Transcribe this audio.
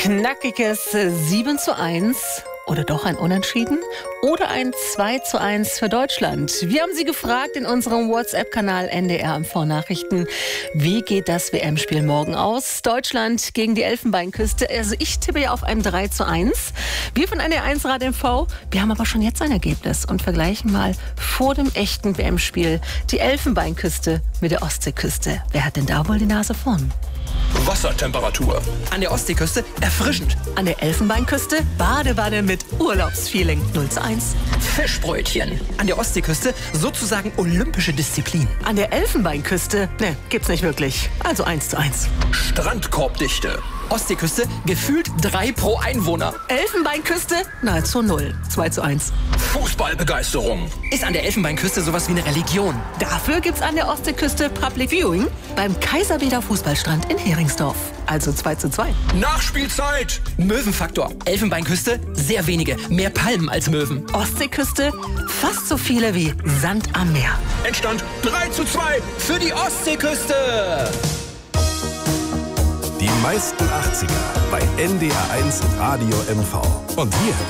Knackiges 7:1 oder doch ein Unentschieden oder ein 2:1 für Deutschland. Wir haben Sie gefragt in unserem WhatsApp-Kanal NDR MV Nachrichten, wie geht das WM-Spiel morgen aus? Deutschland gegen die Elfenbeinküste. Also ich tippe ja auf ein 3:1. Wir von NDR 1 Rad MV, wir haben aber schon jetzt ein Ergebnis und vergleichen mal vor dem echten WM-Spiel die Elfenbeinküste mit der Ostseeküste. Wer hat denn da wohl die Nase vorn? Wassertemperatur. An der Ostseeküste erfrischend. An der Elfenbeinküste Badewanne mit Urlaubsfeeling 0:1. Fischbrötchen. An der Ostseeküste sozusagen olympische Disziplin. An der Elfenbeinküste, ne, gibt's nicht wirklich. Also 1:1. Strandkorbdichte. Ostseeküste gefühlt 3 pro Einwohner. Elfenbeinküste nahezu 0. 2:1. Fußballbegeisterung. Ist an der Elfenbeinküste sowas wie eine Religion. Dafür gibt's an der Ostseeküste Public Viewing beim Kaiserbäder Fußballstrand in Heringsdorf. Also 2:2. Nachspielzeit. Möwenfaktor. Elfenbeinküste sehr wenige. Mehr Palmen als Möwen. Ostseeküste fast so viele wie Sand am Meer. Endstand 3:2 für die Ostseeküste. Die meisten 80er bei NDR 1 Radio MV. Und wir